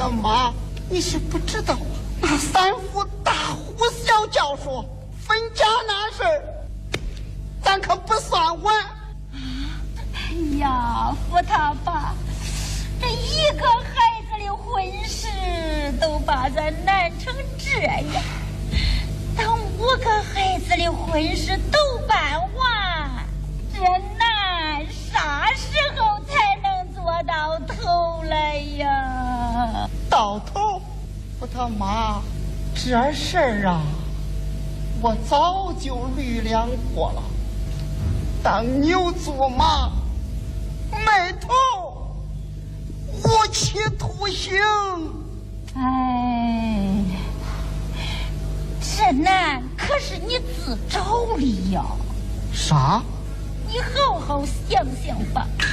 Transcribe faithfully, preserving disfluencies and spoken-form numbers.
的妈，你是不知道，那三府大呼小叫说分家那事儿，咱可不算完。 哎呀，福他爸，这一个孩子的婚事都把咱难成这样，等五个孩子的婚事都办完，这难啥时候才能做到头来呀？ 到头，我他妈，这事儿啊，我早就虑量过了。当牛做马，没头，无期徒刑。 哎，这难可是你自找的呀。 啥？ 你好好想想吧。